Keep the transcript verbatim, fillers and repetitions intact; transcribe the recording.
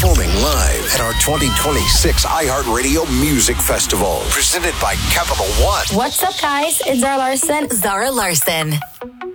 performing live at our twenty twenty-six iHeartRadio Music Festival, presented by Capital One. What's up, guys? It's Zara Larson. Zara Larson.